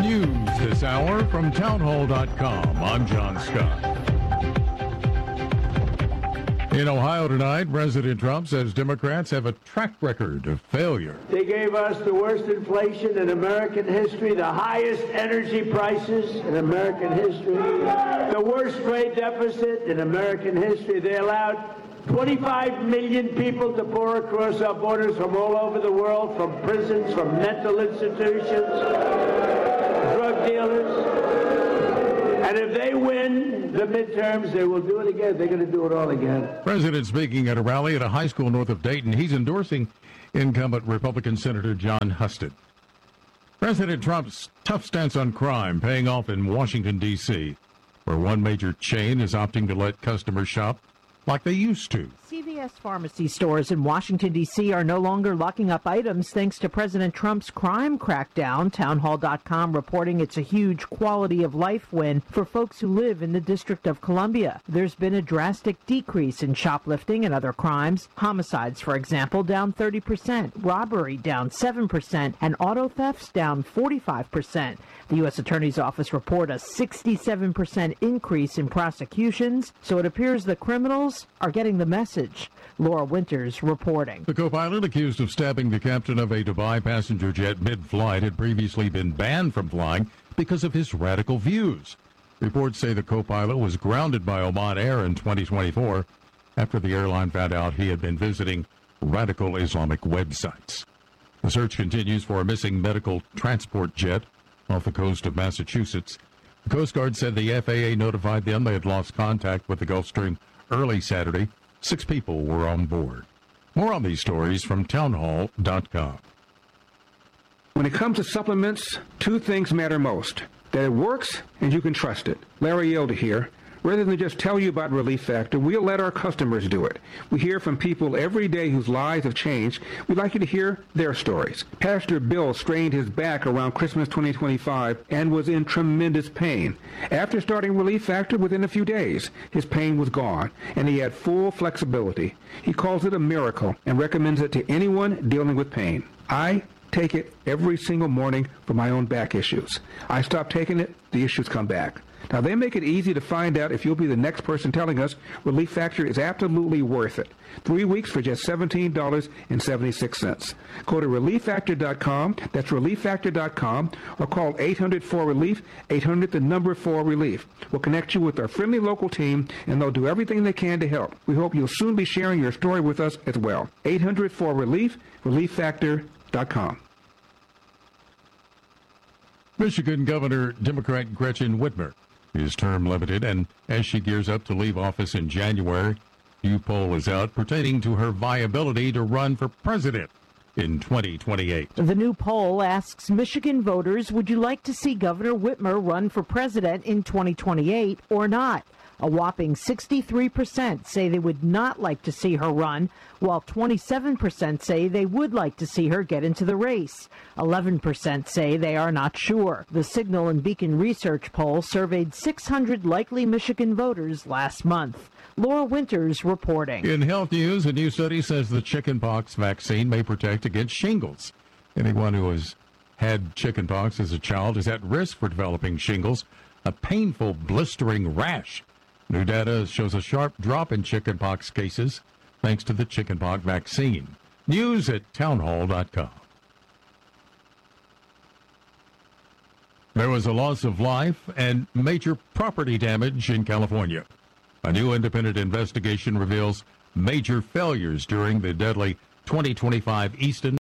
News this hour from townhall.com. I'm John Scott. In Ohio tonight, President Trump says Democrats have a track record of failure. They gave us the worst inflation in American history, the highest energy prices in American history, the worst trade deficit in American history. They allowed 25 million people to pour across our borders from all over the world, from prisons, from mental institutions, drug dealers. And if they win the midterms, they will do it again. They're going to do it all again. President speaking at a rally at a high school north of Dayton. He's endorsing incumbent Republican Senator Jon Husted. President Trump's tough stance on crime paying off in Washington, D.C., where one major chain is opting to let customers shop like they used to. CVS pharmacy stores in Washington, D.C. are no longer locking up items thanks to President Trump's crime crackdown. Townhall.com reporting it's a huge quality of life win for folks who live in the District of Columbia. There's been a drastic decrease in shoplifting and other crimes. Homicides, for example, down 30%, robbery down 7%, and auto thefts down 45%. The U.S. Attorney's Office report a 67% increase in prosecutions, so it appears the criminals are getting the message. Laura Winters reporting. The co-pilot accused of stabbing the captain of a Dubai passenger jet mid-flight had previously been banned from flying because of his radical views. Reports say the co-pilot was grounded by Oman Air in 2024 after the airline found out he had been visiting radical Islamic websites. The search continues for a missing medical transport jet off the coast of Massachusetts. The Coast Guard said the FAA notified them they had lost contact with the Gulfstream early Saturday. 6 people were on board. More on these stories from townhall.com. When it comes to supplements, 2 things matter most: that it works and you can trust it. Larry Yelda here. Rather than just tell you about Relief Factor, we'll let our customers do it. We hear from people every day whose lives have changed. We'd like you to hear their stories. Pastor Bill strained his back around Christmas 2025 and was in tremendous pain. After starting Relief Factor, within a few days, his pain was gone, and he had full flexibility. He calls it a miracle and recommends it to anyone dealing with pain. I take it every single morning for my own back issues. I stop taking it, the issues come back. Now, they make it easy to find out if you'll be the next person telling us Relief Factor is absolutely worth it. 3 weeks for just $17.76. Go to ReliefFactor.com, that's ReliefFactor.com, or call 800-4RELIEF, 800-4RELIEF. We'll connect you with our friendly local team, and they'll do everything they can to help. We hope you'll soon be sharing your story with us as well. 800-4RELIEF, ReliefFactor.com. Michigan Governor Democrat Gretchen Whitmer is term limited, and as she gears up to leave office in January, a new poll is out pertaining to her viability to run for president in 2028. The new poll asks Michigan voters, would you like to see Governor Whitmer run for president in 2028 or not? A whopping 63% say they would not like to see her run, while 27% say they would like to see her get into the race. 11% say they are not sure. The Signal and Beacon Research poll surveyed 600 likely Michigan voters last month. Laura Winters reporting. In health news, a new study says the chickenpox vaccine may protect against shingles. Anyone who has had chickenpox as a child is at risk for developing shingles, a painful blistering rash. New data shows a sharp drop in chickenpox cases thanks to the chickenpox vaccine. News at townhall.com. There was a loss of life and major property damage in California. A new independent investigation reveals major failures during the deadly 2025 Easton